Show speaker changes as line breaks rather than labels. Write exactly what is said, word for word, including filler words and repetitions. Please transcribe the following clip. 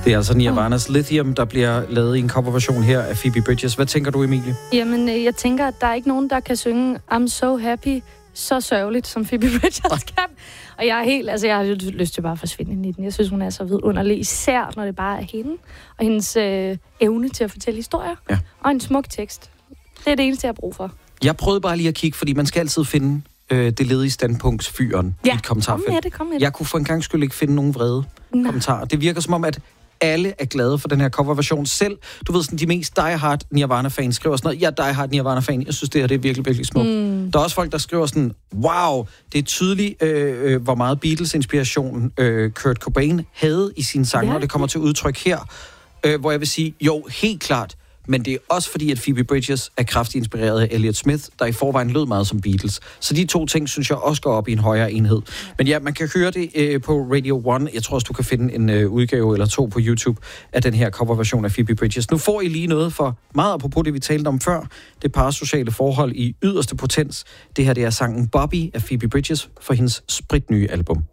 Det er altså Nirvanas Lithium, der bliver lavet i en coverversion her af Phoebe Bridgers. Hvad tænker du, Emilie?
Jamen, øh, jeg tænker, at der er ikke nogen, der kan synge I'm so happy, så sørgeligt, som Phoebe Bridgers kan. Og jeg er helt, altså jeg har lyst til bare at forsvinde ind i den. Jeg synes, hun er så vidunderlig, især når det bare er hende. Og hendes øh, evne til at fortælle historier.
Ja.
Og en smuk tekst. Det er det eneste, jeg har brug for.
Jeg prøvede bare lige at kigge, fordi man skal altid finde øh, det ledige standpunktsfyren
ja.
i et kommentarfelt.
Kom med det, kom med det.
Jeg kunne for en gang skyld ikke finde nogen vrede
Nej.
kommentarer. Det virker som om, at alle er glade for den her coverversion. Selv, du ved, sådan, de mest die-hard Nirvana-fans skriver sådan noget, jeg er die-hard Nirvana-fan, jeg synes, det her det er virkelig, virkelig smukt. Mm. Der er også folk, der skriver sådan, wow, det er tydeligt, øh, øh, hvor meget Beatles-inspiration øh, Kurt Cobain havde i sine sange, ja. Og det kommer til udtryk her, øh, hvor jeg vil sige, jo, helt klart, men det er også fordi, at Phoebe Bridgers er kraftigt inspireret af Elliott Smith, der i forvejen lød meget som Beatles. Så de to ting, synes jeg også går op i en højere enhed. Men ja, man kan høre det øh, på Radio One. Jeg tror også, du kan finde en øh, udgave eller to på YouTube af den her coverversion af Phoebe Bridgers. Nu får I lige noget for meget apropos det, vi talte om før. Det parasociale forhold i yderste potens. Det her, det er sangen Bobby af Phoebe Bridgers for hendes spritnye album.